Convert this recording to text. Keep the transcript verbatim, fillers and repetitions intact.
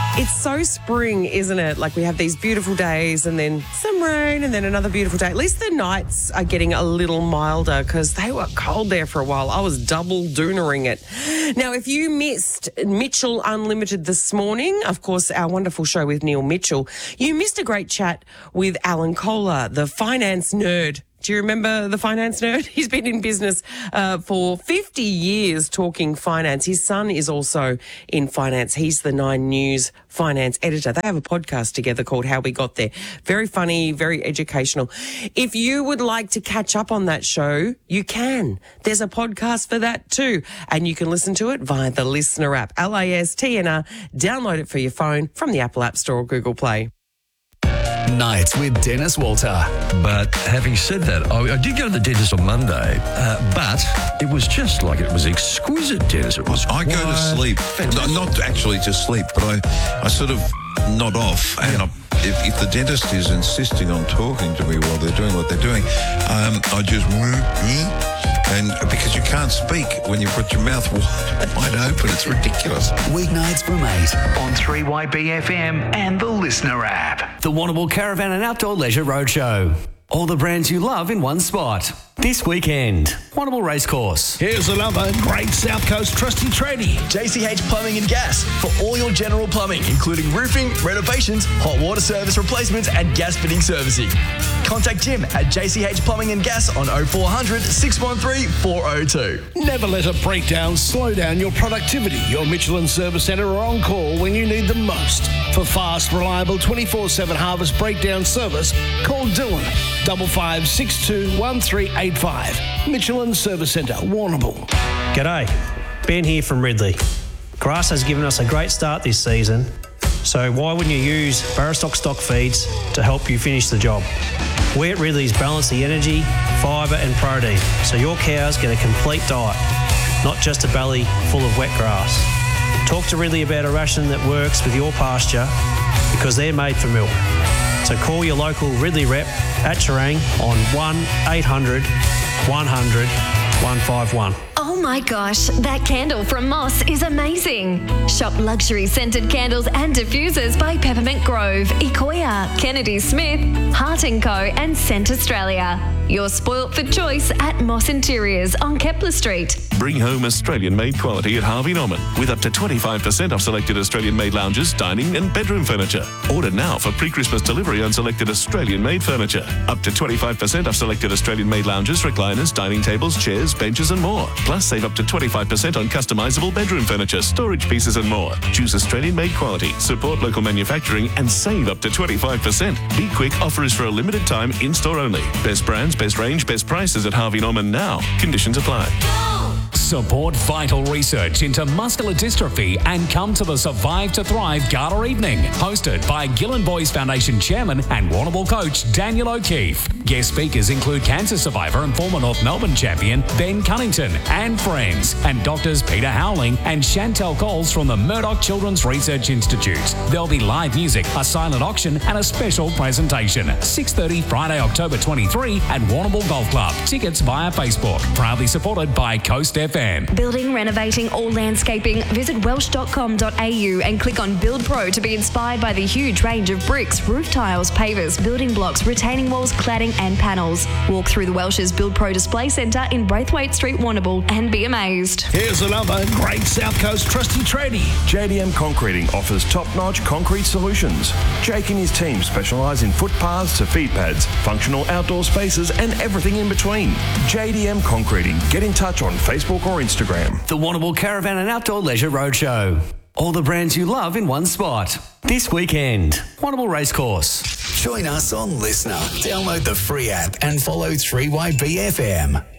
It's so spring, isn't it? Like we have these beautiful days and then some rain and then another beautiful day. At least the nights are getting a little milder because they were cold there for a while. I was double doonering it. Now, if you missed Mitchell Unlimited this morning, of course, our wonderful show with Neil Mitchell, you missed a great chat with Alan Kohler, the finance nerd. Do you remember the finance nerd? He's been in business uh, for fifty years talking finance. His son is also in finance. He's the Nine News finance editor. They have a podcast together called How We Got There. Very funny, very educational. If you would like to catch up on that show, you can. There's a podcast for that too. And you can listen to it via the Listener app, L A S T N R. Download it for your phone from the Apple App Store or Google Play. Nights with Dennis Walter. But having said that, I, I did go to the dentist on Monday, uh, but it was just like it was exquisite, Dennis. It was I go to sleep, fantastic. not actually to sleep, but I, I sort of nod off. And I, if, if the dentist is insisting on talking to me while they're doing what they're doing, um, I just... And because you can't speak when you've got your mouth wide, wide open. It's ridiculous. Weeknights from eight on three Y B F M and the Listener app. The Warrnambool Caravan and Outdoor Leisure Roadshow. All the brands you love in one spot. This weekend, Warrnambool Racecourse. Here's another great South Coast trusty tradie. J C H Plumbing and Gas for all your general plumbing, including roofing, renovations, hot water service replacements and gas fitting servicing. Contact Jim at J C H Plumbing and Gas on oh four hundred, six one three, four oh two. Never let a breakdown slow down your productivity. Your Michelin Service Centre are on call when you need them most. For fast, reliable twenty-four seven harvest breakdown service, call Dylan, double five six two one three eight five. Michelin Service Centre, Warrnambool. G'day, Ben here from Ridley. Grass has given us a great start this season, so why wouldn't you use Barrastock stock feeds to help you finish the job? We at Ridley's balance the energy, fibre and protein, so your cows get a complete diet, not just a belly full of wet grass. Talk to Ridley about a ration that works with your pasture because they're made for milk. So call your local Ridley rep at Terang on one eight hundred, one hundred, one five one. Oh my gosh, that candle from Moss is amazing. Shop luxury scented candles and diffusers by Peppermint Grove, Ecoya, Kennedy Smith, Hart and Co and Scent Australia. You're spoilt for choice at Moss Interiors on Kepler Street. Bring home Australian-made quality at Harvey Norman with up to twenty-five percent off selected Australian-made lounges, dining and bedroom furniture. Order now for pre-Christmas delivery on selected Australian-made furniture. Up to twenty-five percent off selected Australian-made lounges, recliners, dining tables, chairs, benches and more. Plus, save up to twenty-five percent on customisable bedroom furniture, storage pieces and more. Choose Australian-made quality, support local manufacturing and save up to twenty-five percent. Be quick, offer is for a limited time, in-store only. Best brands, best range, best prices at Harvey Norman now. Conditions apply. Support vital research into muscular dystrophy and come to the Survive to Thrive Gala Evening, hosted by Gillen Boys Foundation Chairman and Warrnambool coach Daniel O'Keefe. Guest speakers include cancer survivor and former North Melbourne champion Ben Cunnington and friends, and doctors Peter Howling and Chantel Coles from the Murdoch Children's Research Institute. There'll be live music, a silent auction and a special presentation. six thirty Friday, October twenty-third at Warrnambool Golf Club. Tickets via Facebook. Proudly supported by Coast F M. Building, renovating or landscaping, visit welsh dot com dot a u and click on Build Pro to be inspired by the huge range of bricks, roof tiles, pavers, building blocks, retaining walls, cladding and panels. Walk through the Welsh's Build Pro Display Centre in Braithwaite Street, Warrnambool and be amazed. Here's another great South Coast trusty tradie. J D M Concreting offers top-notch concrete solutions. Jake and his team specialise in footpaths to feed pads, functional outdoor spaces and everything in between. J D M Concreting. Get in touch on Facebook or Instagram. The Warrnambool Caravan and Outdoor Leisure Roadshow. All the brands you love in one spot. This weekend, Warrnambool Racecourse. Join us on Listener. Download the free app and follow three Y B F M.